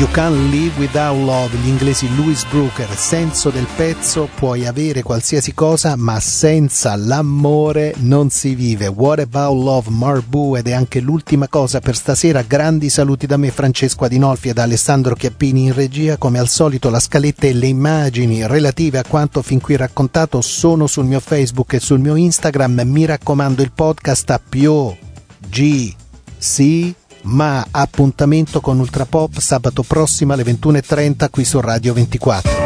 You Can't Live Without Love, gli inglesi Louis Brooker. Senso del pezzo: puoi avere qualsiasi cosa, ma senza l'amore non si vive. What About Love, Marbu, ed è anche l'ultima cosa per stasera. Grandi saluti da me, Francesco Adinolfi, e da Alessandro Chiappini in regia. Come al solito la scaletta e le immagini relative a quanto fin qui raccontato sono sul mio Facebook e sul mio Instagram. Mi raccomando, il podcast a G ma appuntamento con Ultrapop sabato prossimo alle 21:30 qui su Radio 24.